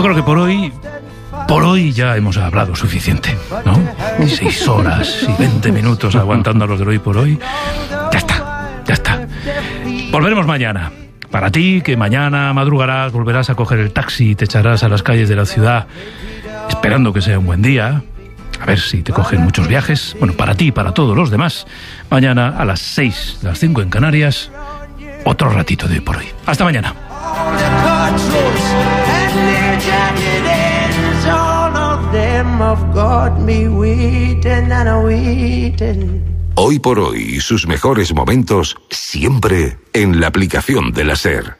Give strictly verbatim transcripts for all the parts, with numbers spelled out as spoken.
yo creo que por hoy, por hoy ya hemos hablado suficiente, ¿no? Seis horas y veinte minutos aguantando a los de hoy por hoy. Ya está, ya está. Volveremos mañana. Para ti, que mañana madrugarás, volverás a coger el taxi y te echarás a las calles de la ciudad, esperando que sea un buen día. A ver si te cogen muchos viajes. Bueno, para ti y para todos los demás, mañana a las seis, las cinco en Canarias, otro ratito de hoy por hoy. Hasta mañana. Hoy por hoy y sus mejores momentos siempre en la aplicación de la SER.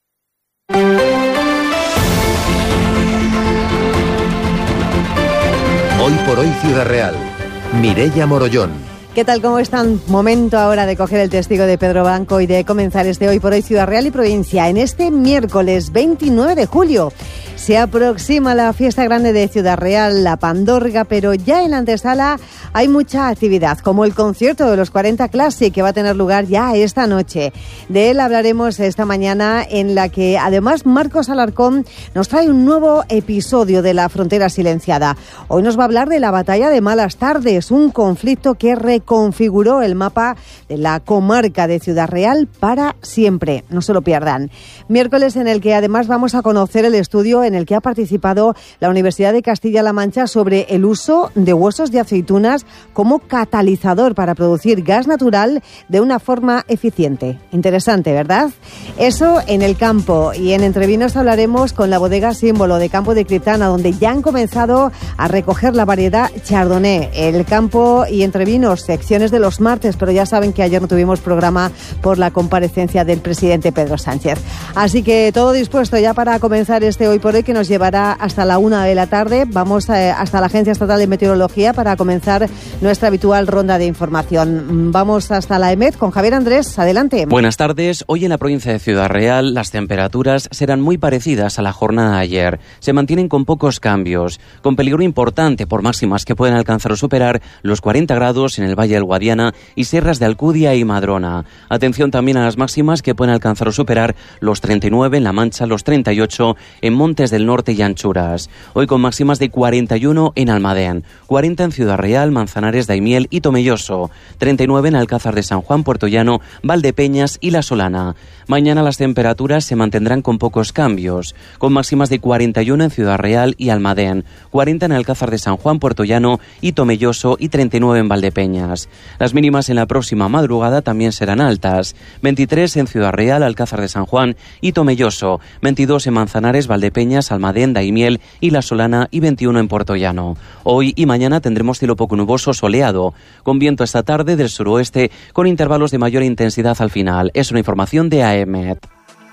Hoy por hoy Ciudad Real. Mireia Morollón. ¿Qué tal? ¿Cómo están? Momento ahora de coger el testigo de Pedro Blanco y de comenzar este Hoy por Hoy Ciudad Real y Provincia en este miércoles veintinueve de julio. Se aproxima la fiesta grande de Ciudad Real, la Pandorga, pero ya en la antesala hay mucha actividad, como el concierto de los cuarenta Classic, que va a tener lugar ya esta noche. De él hablaremos esta mañana, en la que además Marcos Alarcón nos trae un nuevo episodio de La Frontera Silenciada. Hoy nos va a hablar de la batalla de Malas Tardes, un conflicto que reconfiguró el mapa de la comarca de Ciudad Real para siempre. No se lo pierdan. Miércoles en el que además vamos a conocer el estudio en el que ha participado la Universidad de Castilla-La Mancha sobre el uso de huesos de aceitunas como catalizador para producir gas natural de una forma eficiente. Interesante, ¿verdad? Eso en el campo. Y en Entrevinos hablaremos con la bodega símbolo de Campo de Criptana, donde ya han comenzado a recoger la variedad Chardonnay. El campo y Entrevinos, secciones de los martes, pero ya saben que ayer no tuvimos programa por la comparecencia del presidente Pedro Sánchez. Así que todo dispuesto ya para comenzar este Hoy por Hoy, que nos llevará hasta la una de la tarde. Vamos eh, hasta la Agencia Estatal de Meteorología para comenzar nuestra habitual ronda de información. Vamos hasta la EMET con Javier Andrés. Adelante. Buenas tardes. Hoy en la provincia de Ciudad Real las temperaturas serán muy parecidas a la jornada de ayer. Se mantienen con pocos cambios, con peligro importante por máximas que pueden alcanzar o superar los cuarenta grados en el Valle del Guadiana y sierras de Alcudia y Madrona. Atención también a las máximas que pueden alcanzar o superar los treinta y nueve en La Mancha, los treinta y ocho en Montes del Norte y Anchuras. Hoy con máximas de cuarenta y uno en Almadén, cuarenta en Ciudad Real, Manzanares, Daimiel y Tomelloso, treinta y nueve en Alcázar de San Juan, Puerto Llano, Valdepeñas y La Solana. Mañana las temperaturas se mantendrán con pocos cambios, con máximas de cuarenta y uno en Ciudad Real y Almadén, cuarenta en Alcázar de San Juan, Puerto Llano y Tomelloso y treinta y nueve en Valdepeñas. Las mínimas en la próxima madrugada también serán altas, veintitrés en Ciudad Real, Alcázar de San Juan y Tomelloso, veintidós en Manzanares, Valdepeñas, Almadén, Daimiel y La Solana y veintiuno en Puerto Llano. Hoy y mañana tendremos cielo poco nuboso soleado, con viento esta tarde del suroeste con intervalos de mayor intensidad al final. Es una información de A E M E T.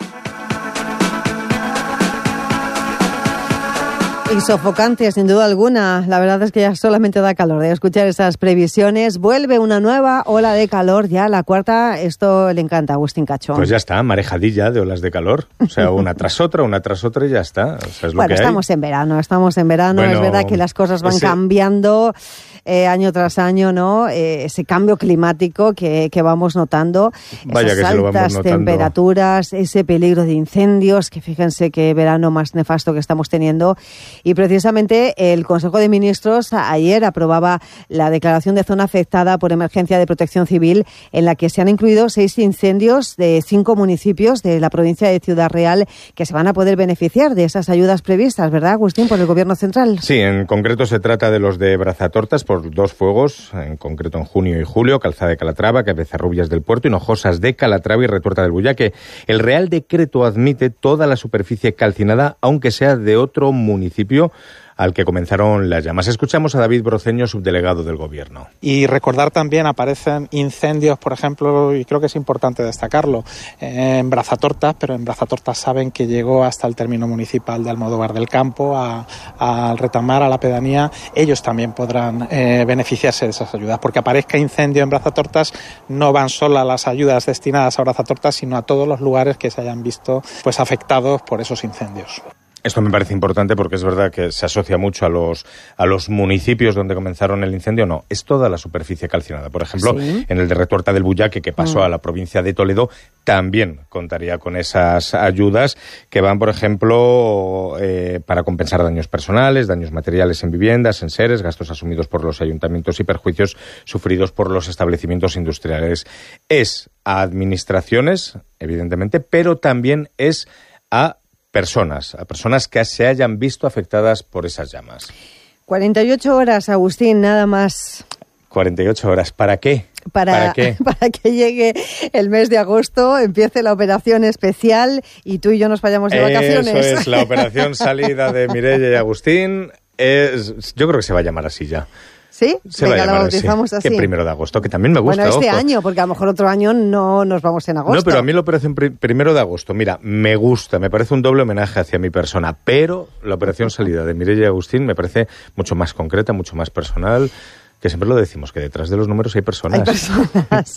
Y sofocante, sin duda alguna. La verdad es que ya solamente da calor de escuchar esas previsiones. Vuelve una nueva ola de calor, ya la cuarta. Esto le encanta a Agustín Cacho. Pues ya está, marejadilla de olas de calor. O sea, una tras otra, una tras otra y ya está. O sea, es lo bueno, que estamos hay. en verano, estamos en verano. Bueno, es verdad que las cosas van ese... cambiando eh, año tras año, ¿no? Eh, ese cambio climático que, que vamos notando. Vaya esas que se lo vamos altas notando. temperaturas, ese peligro de incendios, que fíjense qué verano más nefasto que estamos teniendo. Y precisamente el Consejo de Ministros ayer aprobaba la declaración de zona afectada por emergencia de protección civil, en la que se han incluido seis incendios de cinco municipios de la provincia de Ciudad Real que se van a poder beneficiar de esas ayudas previstas, ¿verdad, Agustín, por el Gobierno Central? Sí, en concreto se trata de los de Brazatortas por dos fuegos, en concreto en junio y julio, Calzada de Calatrava, Cabezarrubias del Puerto, Hinojosas de Calatrava y Retuerta del Bullaque. El Real Decreto admite toda la superficie calcinada, aunque sea de otro municipio al que comenzaron las llamas. Escuchamos a David Broceño, subdelegado del Gobierno. Y recordar también, aparecen incendios, por ejemplo, y creo que es importante destacarlo, en Brazatortas, pero en Brazatortas saben que llegó hasta el término municipal de Almodóvar del Campo, a, al Retamar, a la pedanía. Ellos también podrán eh, beneficiarse de esas ayudas. Porque aparezca incendio en Brazatortas, no van solo las ayudas destinadas a Brazatortas, sino a todos los lugares que se hayan visto pues afectados por esos incendios. Esto me parece importante porque es verdad que se asocia mucho a los, a los municipios donde comenzaron el incendio. No, es toda la superficie calcinada. Por ejemplo, ¿sí? En el de Retuerta del Bullaque, que pasó mm. a la provincia de Toledo, también contaría con esas ayudas que van, por ejemplo, eh, para compensar daños personales, daños materiales en viviendas, en seres, gastos asumidos por los ayuntamientos y perjuicios sufridos por los establecimientos industriales. Es a administraciones, evidentemente, pero también es a personas, a personas que se hayan visto afectadas por esas llamas. cuarenta y ocho horas, Agustín, nada más. cuarenta y ocho horas, ¿para qué? Para, ¿Para qué? Para que llegue el mes de agosto, empiece la operación especial y tú y yo nos vayamos de vacaciones. Eso es, la operación salida de Mireia y Agustín, es, yo creo que se va a llamar así ya. ¿Sí? Se Venga, va a llamar la bautizamos así. Que primero de agosto, que también me gusta. Bueno, este ojo. año, porque a lo mejor otro año no nos vamos en agosto. No, pero a mí la operación pri- primero de agosto, mira, me gusta, me parece un doble homenaje hacia mi persona, pero la operación salida de Mireia y Agustín me parece mucho más concreta, mucho más personal. Que siempre lo decimos, que detrás de los números hay personas. Hay personas.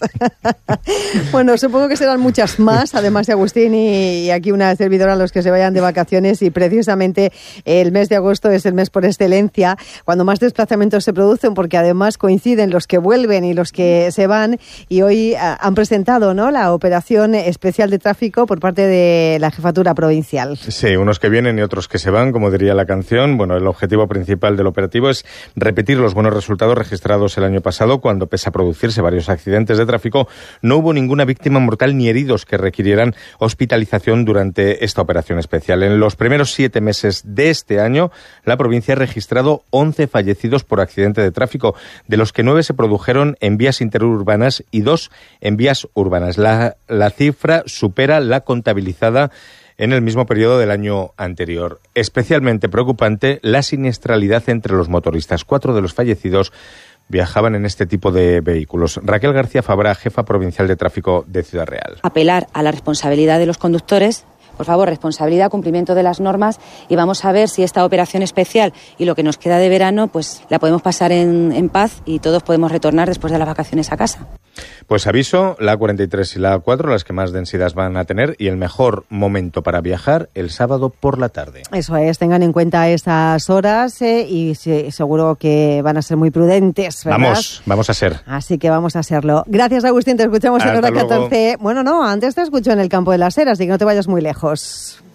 Bueno, supongo que serán muchas más, además de Agustín y, y aquí una servidora, los que se vayan de vacaciones, y precisamente el mes de agosto es el mes por excelencia, cuando más desplazamientos se producen, porque además coinciden los que vuelven y los que se van, y hoy a, han presentado, ¿no?, la operación especial de tráfico por parte de la Jefatura Provincial. Sí, unos que vienen y otros que se van, como diría la canción. Bueno, el objetivo principal del operativo es repetir los buenos resultados registrados registrados el año pasado, cuando, pese a producirse varios accidentes de tráfico, no hubo ninguna víctima mortal ni heridos que requirieran hospitalización durante esta operación especial. En los primeros siete meses de este año, la provincia ha registrado once fallecidos por accidente de tráfico, de los que nueve se produjeron en vías interurbanas y dos en vías urbanas. La, la cifra supera la contabilizada en el mismo periodo del año anterior. Especialmente preocupante la siniestralidad entre los motoristas. Cuatro de los fallecidos viajaban en este tipo de vehículos. Raquel García Fabra, jefa provincial de tráfico de Ciudad Real. Apelar a la responsabilidad de los conductores. Por favor, responsabilidad, cumplimiento de las normas, y vamos a ver si esta operación especial y lo que nos queda de verano, pues la podemos pasar en, en paz y todos podemos retornar después de las vacaciones a casa. Pues aviso, la A cuarenta y tres y la A cuatro, las que más densidad van a tener, y el mejor momento para viajar, el sábado por la tarde. Eso es, tengan en cuenta estas horas eh, y sí, seguro que van a ser muy prudentes, ¿verdad? Vamos, vamos a ser. Así que vamos a serlo. Gracias, Agustín, te escuchamos en hora catorce. Bueno, no, antes te escucho en el Campo de las Heras, así que no te vayas muy lejos.